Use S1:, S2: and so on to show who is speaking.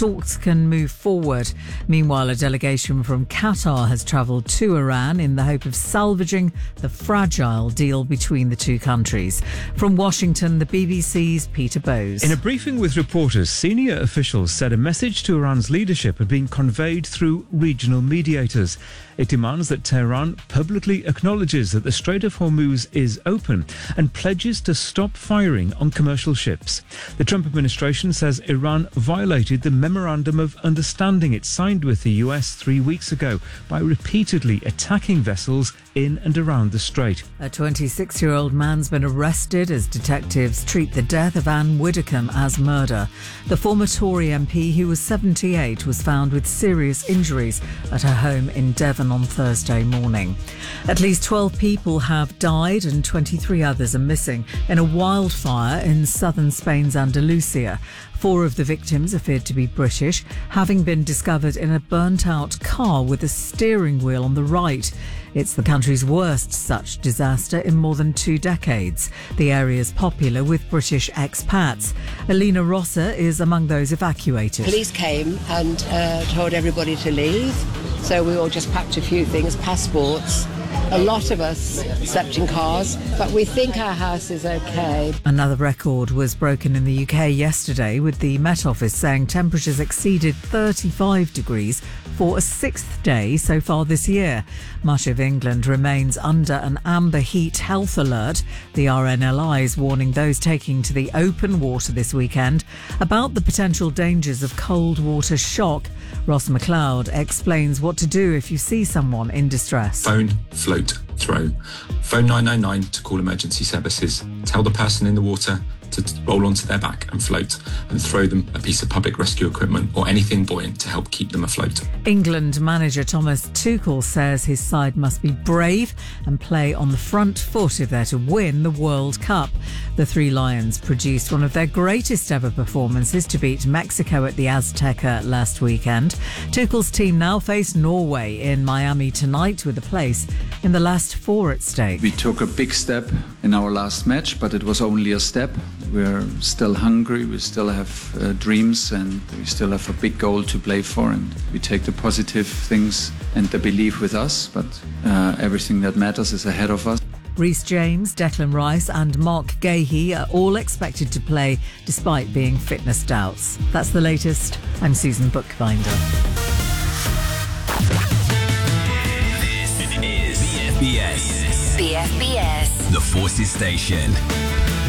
S1: talks can move forward. Meanwhile, a delegation from Qatar has travelled to Iran in the hope of salvaging the fragile deal between the two countries. From Washington, the BBC's Peter Bowes.
S2: In a briefing with reporters, senior officials said a message to Iran's leadership had been conveyed through regional mediators. It demands that Tehran publicly acknowledges that the Strait of Hormuz is open and pledges to stop firing on commercial ships. The Trump administration says Iran violated the Memorandum of Understanding it signed with the US 3 weeks ago by repeatedly attacking vessels in and around the strait.
S1: A 26-year-old man's been arrested as detectives treat the death of Anne Widdecombe as murder. The former Tory MP, who was 78, was found with serious injuries at her home in Devon on Thursday morning. At least 12 people have died and 23 others are missing in a wildfire in southern Spain's Andalusia. 4 of the victims are feared to be British, having been discovered in a burnt-out car with a steering wheel on the right. It's the country's worst such disaster in more than 2 decades. The area is popular with British expats. Alina Rosser is among those evacuated.
S3: Police came and told everybody to leave, so we all just packed a few things, passports. A lot of us slept in cars, but we think our house is okay.
S1: Another record was broken in the UK yesterday, with the Met Office saying temperatures exceeded 35 degrees for a 6th day so far this year. Much of England remains under an amber heat health alert. The RNLI is warning those taking to the open water this weekend about the potential dangers of cold water shock. Ross McLeod explains what to do if you see someone in distress.
S4: Phone, float, throw. Phone 999 to call emergency services. Tell the person in the water to roll onto their back and float, and throw them a piece of public rescue equipment or anything buoyant to help keep them afloat.
S1: England manager Thomas Tuchel says his side must be brave and play on the front foot if they're to win the World Cup. The Three Lions produced one of their greatest ever performances to beat Mexico at the Azteca last weekend. Tuchel's team now face Norway in Miami tonight, with a place in the last 4 at stake.
S5: We took a big step in our last match, but it was only a step. We're still hungry, we still have dreams, and we still have a big goal to play for, and we take the positive things and the belief with us, but everything that matters is ahead of us.
S1: Reece James, Declan Rice and Mark Gahey are all expected to play despite being fitness doubts. That's the latest. I'm Susan Bookbinder.
S6: This is BFBS. BFBS. The Forces Station.